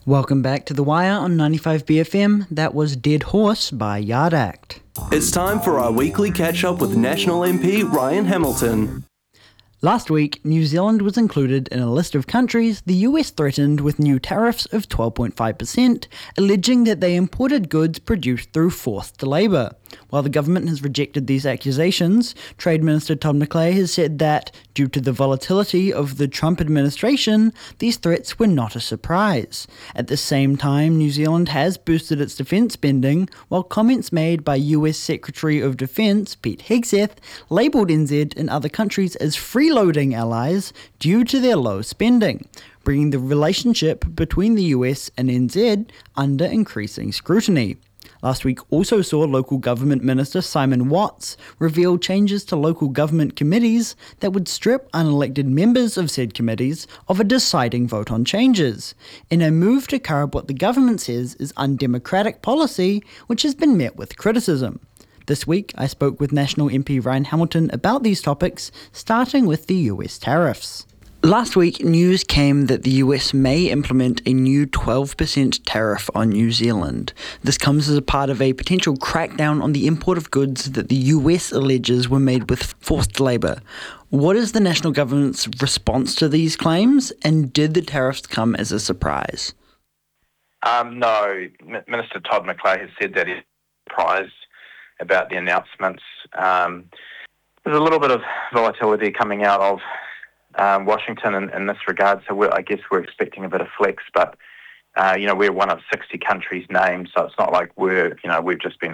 Welcome back to The Wire on 95BFM. That was Dead Horse by Yard Act. It's time for our weekly catch-up with National MP Ryan Hamilton. Last week, New Zealand was included in a list of countries the US threatened with new tariffs of 12.5%, alleging that they imported goods produced through forced labour. While the government has rejected these accusations, Trade Minister Todd McClay has said that, due to the volatility of the Trump administration, these threats were not a surprise. At the same time, New Zealand has boosted its defence spending, while comments made by US Secretary of Defence Pete Hegseth labelled NZ and other countries as freeloading allies due to their low spending, bringing the relationship between the US and NZ under increasing scrutiny. Last week also saw local government minister Simon Watts reveal changes to local government committees that would strip unelected members of said committees of a deciding vote on changes, in a move to curb what the government says is undemocratic policy, which has been met with criticism. This week, I spoke with National MP Ryan Hamilton about these topics, starting with the US tariffs. Last week, news came that the US may implement a new 12% tariff on New Zealand. This comes as a part of a potential crackdown on the import of goods that the US alleges were made with forced labour. What is the national government's response to these claims, and did the tariffs come as a surprise? No, Minister Todd McClay has said that he's surprised about the announcements. There's a little bit of volatility coming out of Washington in this regard, so I guess we're expecting a bit of flex, but we're one of 60 countries named, so it's not like we've just been